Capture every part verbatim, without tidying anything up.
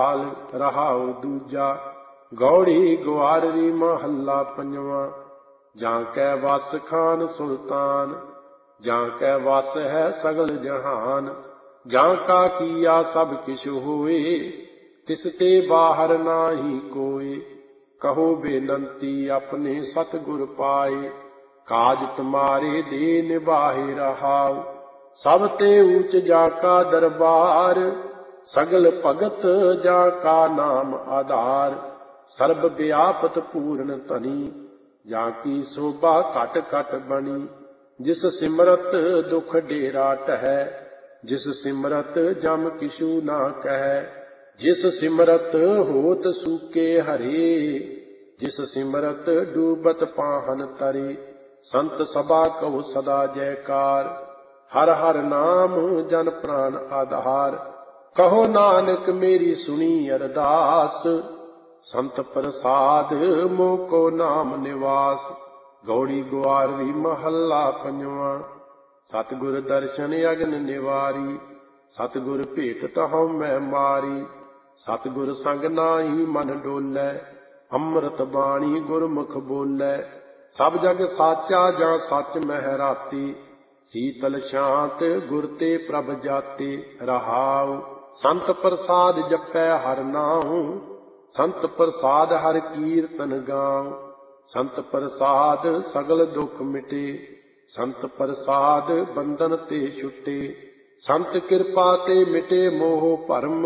ਹਾਲ ਰਹਾਉ ਦੂਜਾ। ਗੌੜੀ ਗੁਆਰਰੀ ਮਹੱਲਾ ਪੰਜਵਾਂ। ਜਾਂ ਕੈ ਵਸ ਖਾਨ ਸੁਲਤਾਨ, ਜਾਂ ਕੈ ਵਸ ਹੈ ਸਗਲ ਜਹਾਨ। ਜਾਂ ਕਾ ਕੀਆ ਸਭ ਕਿਛ ਹੋਏ, ਤਿਸ ਤੇ ਬਾਹਰ ਨਾਹੀ ਕੋਇ। ਕਹੋ ਬੇਨੰਤੀ ਆਪਣੇ ਸਤਿਗੁਰ ਪਾਏ, ਕਾਜ ਤੁਮਾਰੇ ਦੇ ਨਿਬਾਹਿ ਰਹਾਉ। ਸਭ ਤੇ ਊਚ ਜਾ ਕਾ ਦਰਬਾਰ, ਸਗਲ ਭਗਤ ਜਾ ਕਾ ਨਾਮ ਆਧਾਰ। ਸਰਬ ਵਿਆਪਤ ਪੂਰਨ ਧਨੀ, ਜਾਂ ਕੀ ਸੋਭਾ ਘਟ ਘਟ ਬਣੀ। ਜਿਸ ਸਿਮਰਤ ਦੁਖ ਡੇਰਾ ਟਹੈ, ਜਿਸ ਸਿਮਰਤ ਜਮ ਕਿਛੂ ਨਾ ਕਹੈ। ਜਿਸ ਸਿਮਰਤ ਹੋਤ ਸੂਕੇ ਹਰੇ, ਜਿਸ ਸਿਮਰਤ ਡੂਬਤ ਪਾਹਨ ਤਰੇ। ਸੰਤ ਸਭਾ ਕਹੋ ਸਦਾ ਜੈਕਾਰ, ਹਰ ਹਰ ਨਾਮ ਜਨ ਪ੍ਰਾਨ ਆਧਾਰ। ਕਹੋ ਨਾਨਕ ਮੇਰੀ ਸੁਣੀ ਅਰਦਾਸ, ਸੰਤ ਪ੍ਰਸਾਦ ਮੋਹ ਕੋ ਨਾਮ ਨਿਵਾਸ। ਗੌੜੀ ਗੁਆਰਰੀ ਮਹੱਲਾ ਪੰਜਵਾਂ। ਸਤਿਗੁਰ ਦਰਸ਼ਨ ਅਗਨ ਨਿਵਾਰੀ, ਸਤਿਗੁਰ ਭੇਟ ਤਹਉ ਮੈਂ ਮਾਰੀ। ਸਤਿਗੁਰ ਸੰਗ ਨਾਹੀ ਮਨ ਡੋਲੈ, ਅੰਮ੍ਰਿਤ ਬਾਣੀ ਗੁਰਮੁਖ ਬੋਲੈ। ਸਭ ਜਗ ਸਾਚਾ ਜਾਂ ਸੱਚ ਮਹਿ ਰਾਤੀ, ਸੀਤਲ ਸ਼ਾਂਤ ਗੁਰ ਤੇ ਪ੍ਰਭ ਜਾਤੇ ਰਹਾਉ। ਸੰਤ ਪ੍ਰਸਾਦ ਜਪੈ ਹਰ ਨਾਉ, ਸੰਤ ਪ੍ਰਸਾਦ ਹਰ ਕੀਰਤਨ ਗਾਉ। ਸੰਤ ਪ੍ਰਸਾਦ ਸਗਲ ਦੁਖ ਮਿਟੇ, ਸੰਤ ਪ੍ਰਸਾਦ ਬੰਧਨ ਤੇ ਛੁਟੇ। ਸੰਤ ਕਿਰਪਾ ਤੇ ਮਿਟੇ ਮੋਹ ਭਰਮ,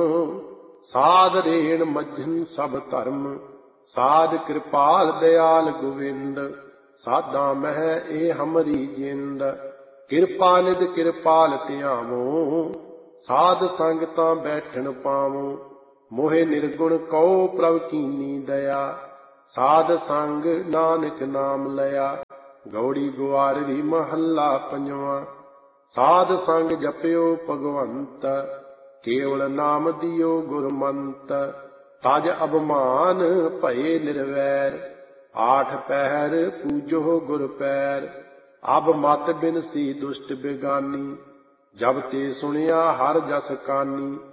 ਸਾਧ ਰੇਣ ਮੱਝਨ ਸਭ ਧਰਮ। ਸਾਧ ਕਿਰਪਾਲ ਦਿਆਲ ਗੋਵਿੰਦ, ਸਾਧਾਂ ਮਹਿ ਏ ਹਮਰੀ ਜਿੰਦ। ਕਿਰਪਾ ਨਿਧ ਕਿਰਪਾਲ ਧਿਆਵੋ, ਸਾਧ ਸੰਗ ਤਾਂ ਬੈਠਣ ਪਾਵੋ। ਮੋਹਿ ਨਿਰਗੁਣ ਕਉ ਪ੍ਰਭ ਕੀਨੀ ਦਇਆ, ਸਾਧ ਸੰਗ ਨਾਨਕ ਨਾਮ ਲਿਆ। ਗੌੜੀ ਗੁਆਰਰੀ ਮਹੱਲਾ ਪੰਜਵਾਂ। ਸਾਧ ਸੰਗ ਜਪਿਓ ਭਗਵੰਤ, ਕੇਵਲ ਨਾਮ ਦਿਓ ਗੁਰਮੰਤ। ਤਜ ਅਭਮਾਨ ਭਏ ਨਿਰਵੈਰ, ਆਠ ਪਹਿਰ ਪੂਜੋ ਗੁਰ ਪੈਰ। ਅਬ ਮਤ ਬਿਨਸੀ ਦੁਸ਼ਟ ਬੇਗਾਨੀ, ਜਬ ਤੇ ਸੁਣਿਆ ਹਰ ਜਸ ਕਾਨੀ।